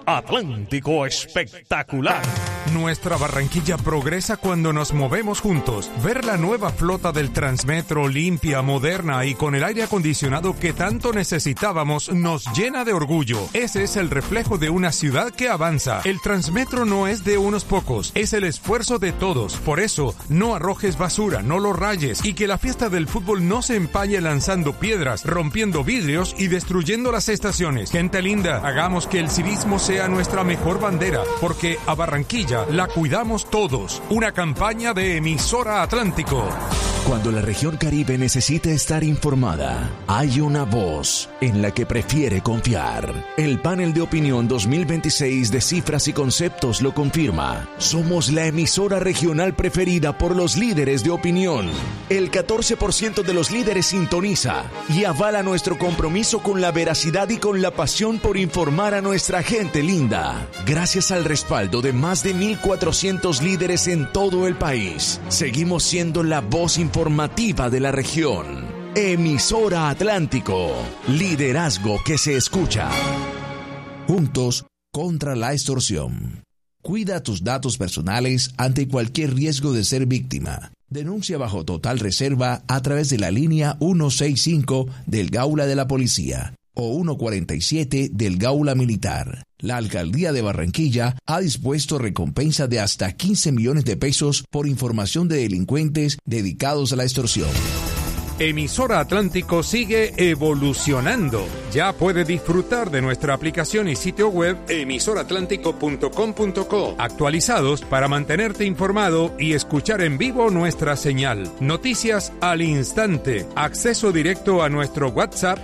Atlántico Espectacular. Nuestra Barranquilla progresa cuando nos movemos juntos. Ver la nueva flota del Transmetro limpia, moderna y con el aire acondicionado que tanto necesitábamos nos llena de orgullo. Ese es el reflejo de una ciudad que avanza. El Transmetro no es de unos pocos, es el esfuerzo de todos. Por eso, no arrojes basura, no lo rayes y que la fiesta del fútbol no se empañe lanzando piedras, rompiendo vidrios y destruyendo las estaciones. Gente linda, hagamos que el civismo sea nuestra mejor bandera, porque a Barranquilla la cuidamos todos. Una campaña de Emisora Atlántico. Cuando la región Caribe necesita estar informada, hay una voz en la que prefiere confiar. El panel de opinión 2026 de Cifras y Conceptos lo confirma. Somos la emisora regional preferida por los líderes de opinión. El 14% de los líderes sintoniza y avala nuestro compromiso con la veracidad y con la pasión por informar a nuestra gente linda. Gracias al respaldo de más de 1,400 líderes en todo el país, seguimos siendo la voz informativa de la región. Emisora Atlántico, liderazgo que se escucha. Juntos contra la extorsión. Cuida tus datos personales ante cualquier riesgo de ser víctima. Denuncia bajo total reserva a través de la línea 165 del Gaula de la Policía o 147 del Gaula Militar. La Alcaldía de Barranquilla ha dispuesto recompensa de hasta 15 millones de pesos por información de delincuentes dedicados a la extorsión. Emisora Atlántico sigue evolucionando. Ya puede disfrutar de nuestra aplicación y sitio web emisoratlántico.com.co, actualizados para mantenerte informado y escuchar en vivo nuestra señal. Noticias al instante. Acceso directo a nuestro WhatsApp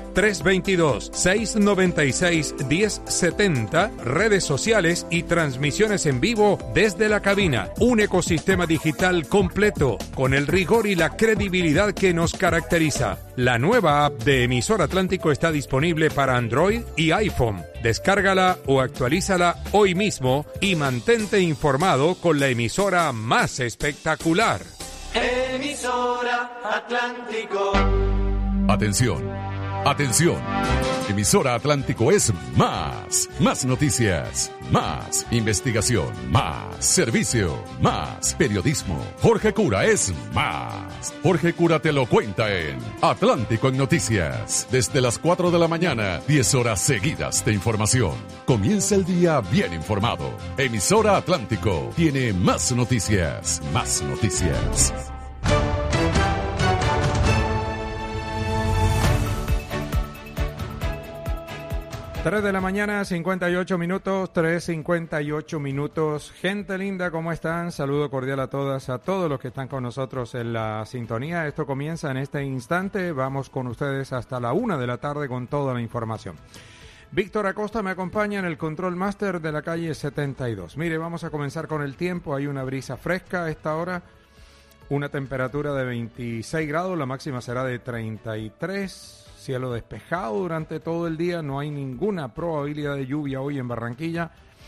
322-696-1070, redes sociales y transmisiones en vivo desde la cabina. Un ecosistema digital completo con el rigor y la credibilidad que nos caracteriza. La nueva app de Emisora Atlántico está disponible para Android y iPhone. Descárgala o actualízala hoy mismo y mantente informado con la emisora más espectacular. Emisora Atlántico. Atención, atención. Emisora Atlántico es más noticias, más investigación, más servicio, más periodismo. Jorge Cura es más. Jorge Cura te lo cuenta en Atlántico en Noticias. Desde las 4 de la mañana, 10 horas seguidas de información. Comienza el día bien informado. Emisora Atlántico tiene más noticias, más noticias. 3 de la mañana, 58 minutos, 3:58 minutos. Gente linda, ¿cómo están? Saludo cordial a todas, a todos los que están con nosotros en la sintonía. Esto comienza en este instante. Vamos con ustedes hasta la 1 de la tarde con toda la información. Víctor Acosta me acompaña en el Control Master de la calle 72. Mire, vamos a comenzar con el tiempo. Hay una brisa fresca a esta hora. Una temperatura de 26 grados, la máxima será de 33. Cielo despejado durante todo el día, no hay ninguna probabilidad de lluvia hoy en Barranquilla.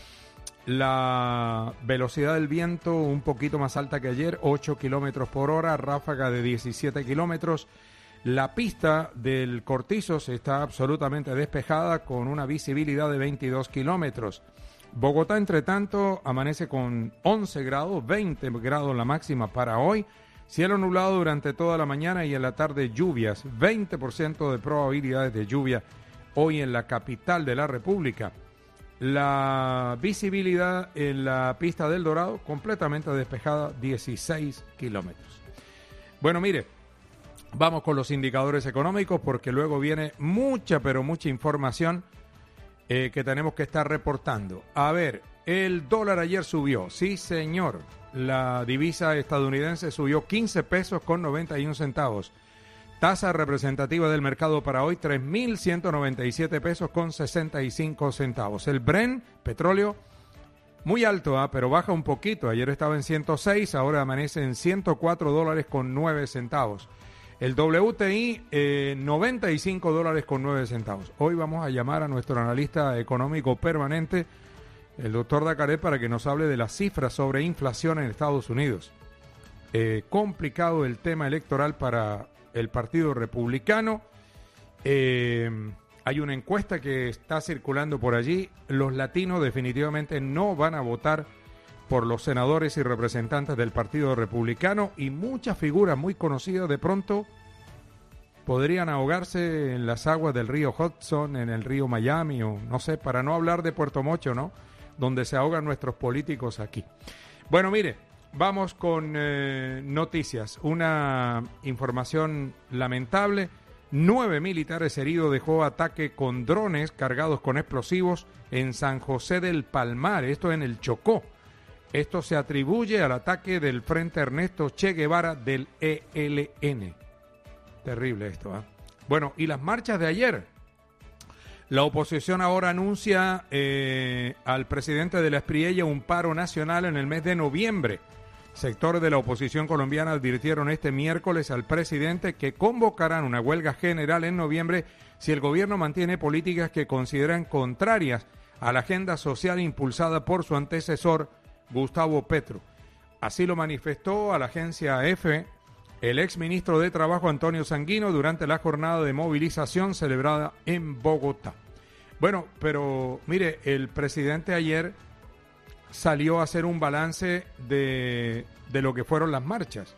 La velocidad del viento un poquito más alta que ayer, 8 kilómetros por hora, ráfaga de 17 kilómetros. La pista del Cortizos está absolutamente despejada con una visibilidad de 22 kilómetros. Bogotá, entre tanto, amanece con 11 grados, 20 grados la máxima para hoy. Cielo nublado durante toda la mañana y en la tarde lluvias, 20% de probabilidades de lluvia hoy en la capital de la República. La visibilidad en la pista del Dorado completamente despejada, 16 kilómetros. Bueno, mire, vamos con los indicadores económicos porque luego viene mucha, pero mucha información que tenemos que estar reportando. A ver, el dólar ayer subió, sí señor. La divisa estadounidense subió 15 pesos con 91 centavos. Tasa representativa del mercado para hoy, 3.197 pesos con 65 centavos. El Brent, petróleo, muy alto, pero baja un poquito. Ayer estaba en 106, ahora amanece en $104 con 9 centavos. El WTI, $95 con 9 centavos. Hoy vamos a llamar a nuestro analista económico permanente, el doctor Dacaret, para que nos hable de las cifras sobre inflación en Estados Unidos. Complicado el tema electoral para el Partido Republicano. Hay una encuesta que está circulando por allí. Los latinos definitivamente no van a votar por los senadores y representantes del Partido Republicano, y muchas figuras muy conocidas de pronto podrían ahogarse en las aguas del río Hudson, en el río Miami, o no sé, para no hablar de Puerto Mocho, ¿no? Donde se ahogan nuestros políticos aquí. Bueno, mire, vamos con noticias. Una información lamentable. 9 militares heridos dejó ataque con drones cargados con explosivos en San José del Palmar, esto en el Chocó. Esto se atribuye al ataque del Frente Ernesto Che Guevara del ELN. Terrible esto, ¿eh? Bueno, y las marchas de ayer. La oposición ahora anuncia al presidente de la Espriella un paro nacional en el mes de noviembre. Sectores de la oposición colombiana advirtieron este miércoles al presidente que convocarán una huelga general en noviembre si el gobierno mantiene políticas que consideran contrarias a la agenda social impulsada por su antecesor, Gustavo Petro. Así lo manifestó a la agencia EFE el exministro de Trabajo Antonio Sanguino durante la jornada de movilización celebrada en Bogotá. Bueno, pero mire, el presidente ayer salió a hacer un balance de lo que fueron las marchas.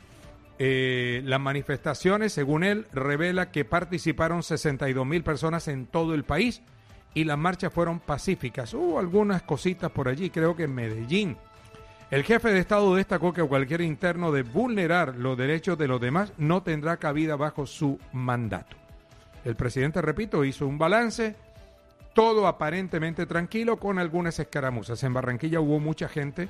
Las manifestaciones, según él, revela que participaron 62.000 personas en todo el país y las marchas fueron pacíficas. Hubo algunas cositas por allí, creo que en Medellín. El jefe de Estado destacó que cualquier interno de vulnerar los derechos de los demás no tendrá cabida bajo su mandato. El presidente, repito, hizo un balance. Todo aparentemente tranquilo, con algunas escaramuzas. En Barranquilla hubo mucha gente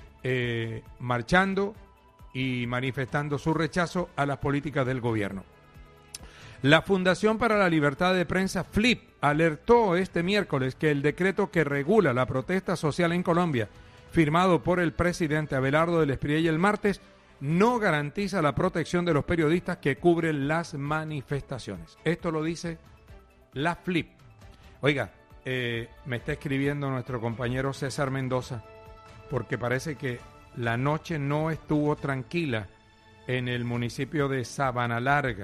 marchando y manifestando su rechazo a las políticas del gobierno. La Fundación para la Libertad de Prensa, FLIP, alertó este miércoles que el decreto que regula la protesta social en Colombia, firmado por el presidente Abelardo del Espriella el martes, no garantiza la protección de los periodistas que cubren las manifestaciones. Esto lo dice la FLIP. Oiga, me está escribiendo nuestro compañero César Mendoza, porque parece que la noche no estuvo tranquila en el municipio de Sabana Larga.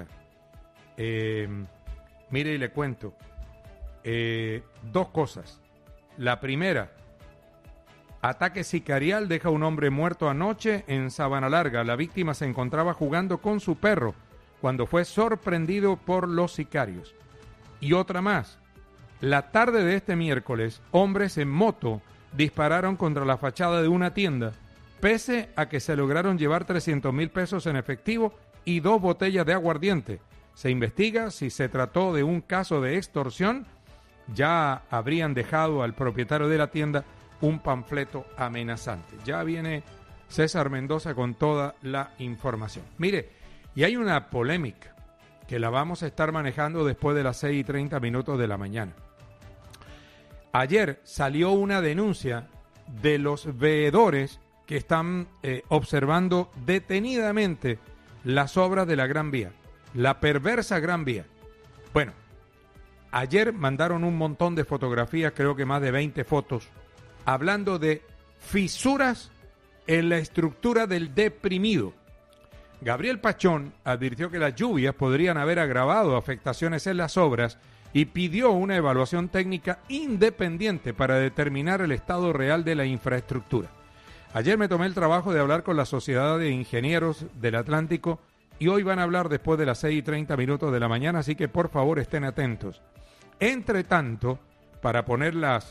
Mire y le cuento. Dos cosas. La primera, ataque sicarial deja un hombre muerto anoche en Sabana Larga. La víctima se encontraba jugando con su perro cuando fue sorprendido por los sicarios. Y otra más. La tarde de este miércoles, hombres en moto dispararon contra la fachada de una tienda, pese a que se lograron llevar 300.000 pesos en efectivo y 2 botellas de aguardiente. Se investiga si se trató de un caso de extorsión. Ya habrían dejado al propietario de la tienda un panfleto amenazante. Ya viene César Mendoza con toda la información. Mire, y hay una polémica que la vamos a estar manejando después de las 6:30 de la mañana. Ayer salió una denuncia de los veedores que están observando detenidamente las obras de la Gran Vía, la perversa Gran Vía. Bueno, ayer mandaron un montón de fotografías, creo que más de 20 fotos, hablando de fisuras en la estructura del deprimido. Gabriel Pachón advirtió que las lluvias podrían haber agravado afectaciones en las obras y pidió una evaluación técnica independiente para determinar el estado real de la infraestructura. Ayer me tomé el trabajo de hablar con la Sociedad de Ingenieros del Atlántico y hoy van a hablar después de las 6:30 de la mañana, así que por favor estén atentos. Entre tanto, para poner las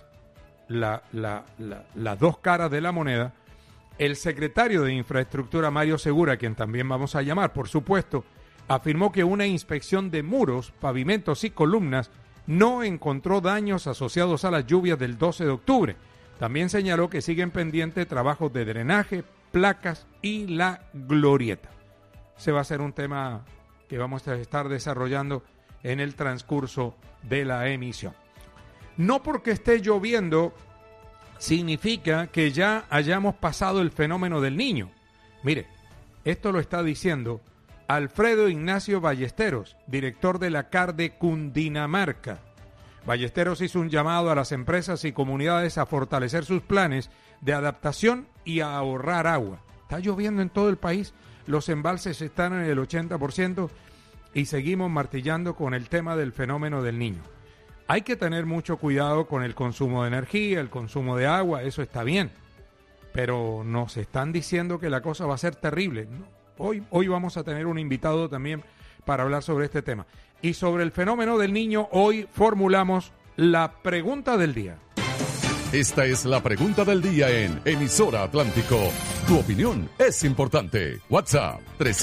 dos caras de la moneda, el secretario de Infraestructura, Mario Segura, a quien también vamos a llamar, por supuesto, afirmó que una inspección de muros, pavimentos y columnas no encontró daños asociados a las lluvias del 12 de octubre. También señaló que siguen pendientes trabajos de drenaje, placas y la glorieta. Ese va a ser un tema que vamos a estar desarrollando en el transcurso de la emisión. No porque esté lloviendo significa que ya hayamos pasado el fenómeno del Niño. Mire, esto lo está diciendo Alfredo Ignacio Ballesteros, director de la CAR de Cundinamarca. Ballesteros hizo un llamado a las empresas y comunidades a fortalecer sus planes de adaptación y a ahorrar agua. Está lloviendo en todo el país, los embalses están en el 80% y seguimos martillando con el tema del fenómeno del Niño. Hay que tener mucho cuidado con el consumo de energía, el consumo de agua, eso está bien. Pero nos están diciendo que la cosa va a ser terrible. Hoy vamos a tener un invitado también para hablar sobre este tema. Y sobre el fenómeno del niño, hoy formulamos la pregunta del día. Esta es la pregunta del día en Emisora Atlántico. Tu opinión es importante. WhatsApp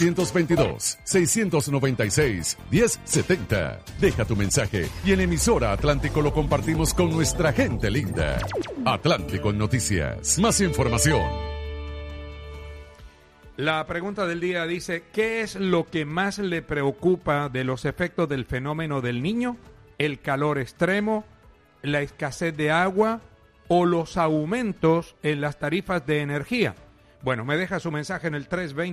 322-696-1070. Deja tu mensaje y en Emisora Atlántico lo compartimos con nuestra gente linda. Atlántico en Noticias. Más información. La pregunta del día dice, ¿qué es lo que más le preocupa de los efectos del fenómeno del niño? ¿El calor extremo? ¿La escasez de agua? ¿O los aumentos en las tarifas de energía? Bueno, me deja su mensaje en el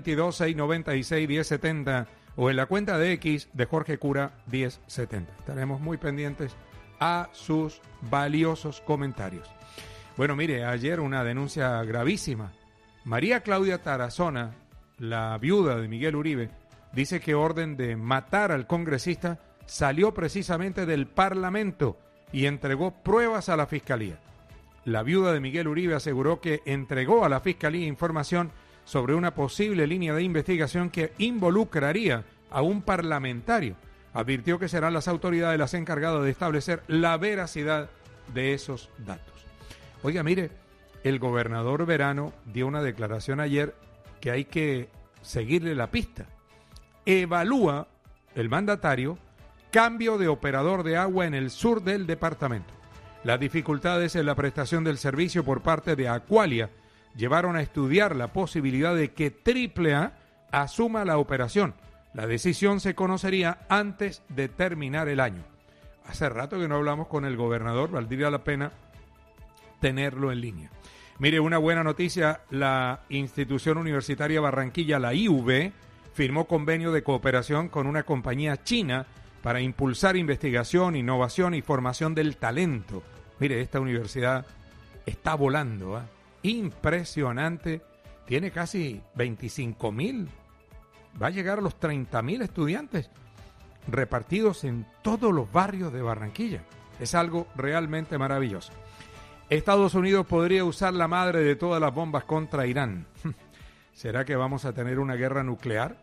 322-696-1070 o en la cuenta de X de Jorge Cura 1070. Estaremos muy pendientes a sus valiosos comentarios. Bueno, mire, ayer una denuncia gravísima. María Claudia Tarazona, la viuda de Miguel Uribe, dice que orden de matar al congresista salió precisamente del Parlamento y entregó pruebas a la Fiscalía. La viuda de Miguel Uribe aseguró que entregó a la Fiscalía información sobre una posible línea de investigación que involucraría a un parlamentario. Advirtió que serán las autoridades las encargadas de establecer la veracidad de esos datos. Oiga, mire, el gobernador Verano dio una declaración ayer que hay que seguirle la pista. Evalúa el mandatario cambio de operador de agua en el sur del departamento. Las dificultades en la prestación del servicio por parte de Aqualia llevaron a estudiar la posibilidad de que AAA asuma la operación. La decisión se conocería antes de terminar el año. Hace rato que no hablamos con el gobernador, valdría la pena tenerlo en línea. Mire, una buena noticia, la institución universitaria Barranquilla, la IUB, firmó convenio de cooperación con una compañía china para impulsar investigación, innovación y formación del talento. Mire, esta universidad está volando, ¿eh? Impresionante. Tiene casi 25,000, va a llegar a los 30,000 estudiantes repartidos en todos los barrios de Barranquilla. Es algo realmente maravilloso. Estados Unidos podría usar la madre de todas las bombas contra Irán. ¿Será que vamos a tener una guerra nuclear?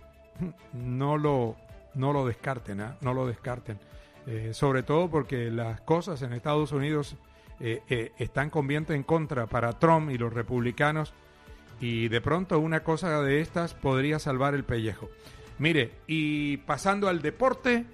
No lo descarten, ¿eh? No lo descarten. Sobre todo porque las cosas en Estados Unidos están con viento en contra para Trump y los republicanos, y de pronto una cosa de estas podría salvar el pellejo. Mire, y pasando al deporte,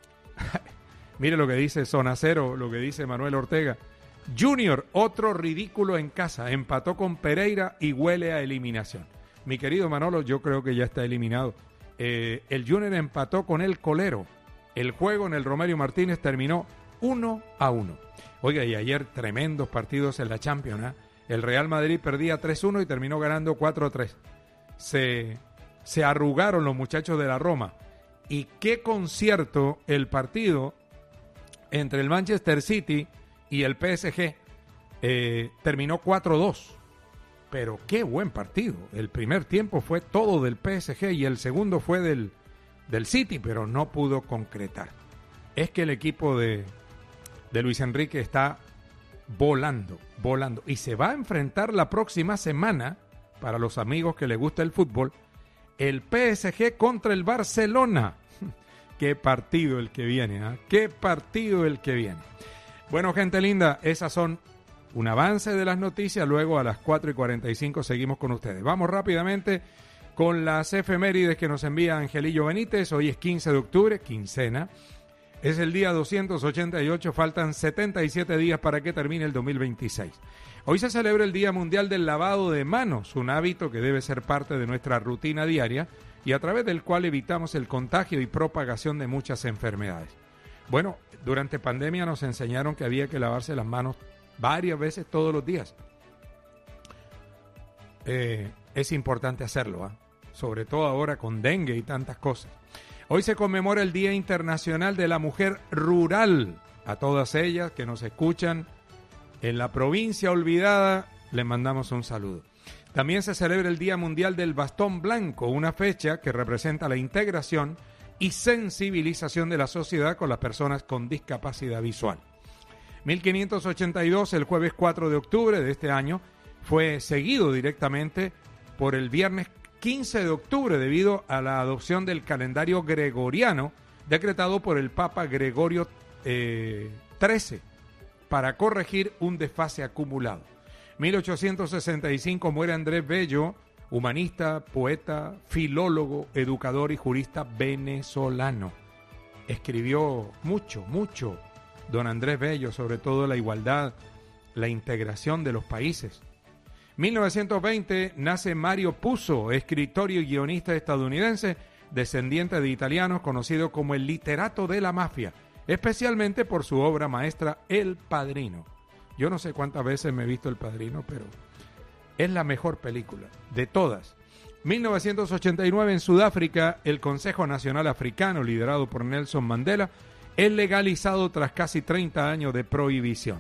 mire lo que dice Zona Cero, lo que dice Manuel Ortega. Junior, otro ridículo en casa, empató con Pereira y huele a eliminación. Mi querido Manolo, yo creo que ya está eliminado. El Junior empató con el Colero. El juego en el Romelio Martínez terminó 1-1. Oiga, y ayer tremendos partidos en la Champions, ¿eh? El Real Madrid perdía 3-1 y terminó ganando 4-3. Se arrugaron los muchachos de la Roma. Y qué concierto el partido entre el Manchester City y el PSG. Terminó 4-2. Pero qué buen partido. El primer tiempo fue todo del PSG y el segundo fue del City, pero no pudo concretar. Es que el equipo de Luis Enrique está volando. Y se va a enfrentar la próxima semana, para los amigos que les gusta el fútbol, el PSG contra el Barcelona. Qué partido el que viene, ¿eh? Qué partido el que viene. Bueno, gente linda, esas son un avance de las noticias. Luego a las 4:45 seguimos con ustedes. Vamos rápidamente con las efemérides que nos envía Angelillo Benítez. Hoy es 15 de octubre, quincena. Es el día 288, faltan 77 días para que termine el 2026. Hoy se celebra el Día Mundial del Lavado de Manos, un hábito que debe ser parte de nuestra rutina diaria y a través del cual evitamos el contagio y propagación de muchas enfermedades. Bueno, durante pandemia nos enseñaron que había que lavarse las manos varias veces todos los días. Es importante hacerlo, ¿eh? Sobre todo ahora con dengue y tantas cosas. Hoy se conmemora el Día Internacional de la Mujer Rural. A todas ellas que nos escuchan en la provincia olvidada, les mandamos un saludo. También se celebra el Día Mundial del Bastón Blanco, una fecha que representa la integración y sensibilización de la sociedad con las personas con discapacidad visual. 1582, el jueves 4 de octubre de este año, fue seguido directamente por el viernes 15 de octubre debido a la adopción del calendario gregoriano decretado por el Papa Gregorio XIII para corregir un desfase acumulado. 1865 muere Andrés Bello, humanista, poeta, filólogo, educador y jurista venezolano. Escribió mucho don Andrés Bello, sobre todo la igualdad, la integración de los países. 1920 nace Mario Puzo, escritor y guionista estadounidense, descendiente de italianos, conocido como el literato de la mafia, especialmente por su obra maestra El Padrino. Yo no sé cuántas veces me he visto El Padrino, pero es la mejor película de todas. 1989 en Sudáfrica, el Consejo Nacional Africano, liderado por Nelson Mandela, es legalizado tras casi 30 años de prohibición.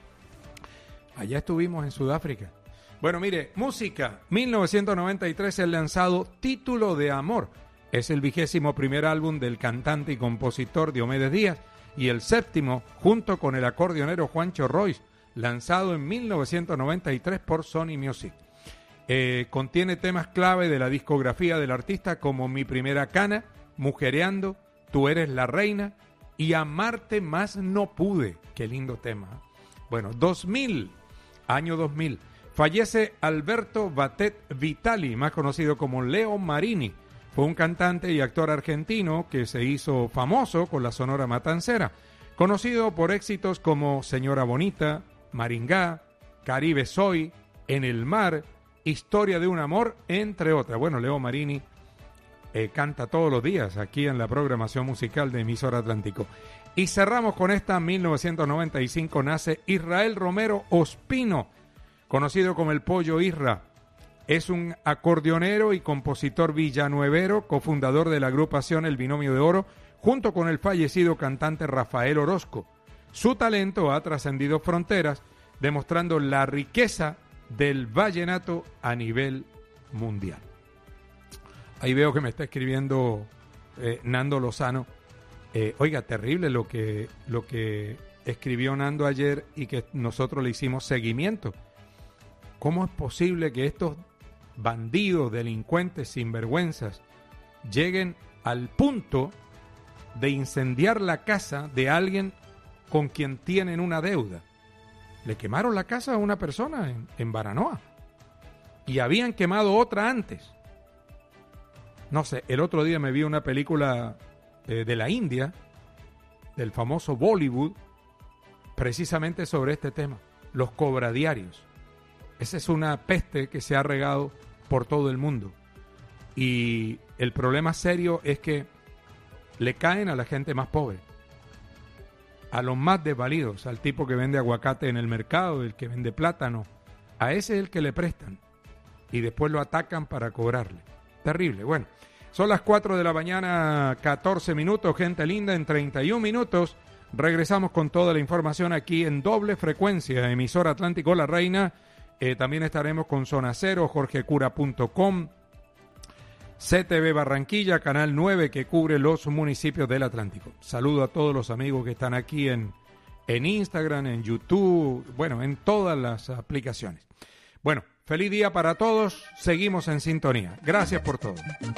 Allá estuvimos en Sudáfrica. Bueno, mire, música. 1993 es lanzado Título de Amor. Es el 21º álbum del cantante y compositor Diomedes Díaz y el 7º junto con el acordeonero Juancho Royce, lanzado en 1993 por Sony Music. Contiene temas clave de la discografía del artista como Mi Primera Cana, Mujereando, Tú Eres la Reina y Amarte Más No Pude. Qué lindo tema. Bueno, 2000, año 2000. Fallece Alberto Batet Vitali, más conocido como Leo Marini. Fue un cantante y actor argentino que se hizo famoso con la Sonora Matancera, conocido por éxitos como Señora Bonita, Maringá, Caribe Soy, En el Mar, Historia de un Amor, entre otras. Bueno, Leo Marini canta todos los días aquí en la programación musical de Emisora Atlántico. Y cerramos con esta. 1995 nace Israel Romero Ospino, conocido como el Pollo Isra. Es un acordeonero y compositor villanuevero, cofundador de la agrupación El Binomio de Oro, junto con el fallecido cantante Rafael Orozco. Su talento ha trascendido fronteras, demostrando la riqueza del vallenato a nivel mundial. Ahí veo que me está escribiendo Nando Lozano. Oiga, terrible lo que escribió Nando ayer y que nosotros le hicimos seguimiento. ¿Cómo es posible que estos bandidos, delincuentes, sinvergüenzas, lleguen al punto de incendiar la casa de alguien con quien tienen una deuda? Le quemaron la casa a una persona en Baranoa y habían quemado otra antes. No sé, el otro día me vi una película de la India, del famoso Bollywood, precisamente sobre este tema, los cobradiarios. Esa es una peste que se ha regado por todo el mundo. Y el problema serio es que le caen a la gente más pobre, a los más desvalidos, al tipo que vende aguacate en el mercado, el que vende plátano. A ese es el que le prestan y después lo atacan para cobrarle. Terrible. Bueno, son las 4 de la mañana, 14 minutos, gente linda, en 31 minutos. Regresamos con toda la información aquí en doble frecuencia, Emisora Atlántico La Reina. También estaremos con Zona Cero, jorgecura.com, CTV Barranquilla, Canal 9, que cubre los municipios del Atlántico. Saludo a todos los amigos que están aquí en Instagram, en YouTube, bueno, en todas las aplicaciones. Bueno, feliz día para todos, seguimos en sintonía. Gracias por todo.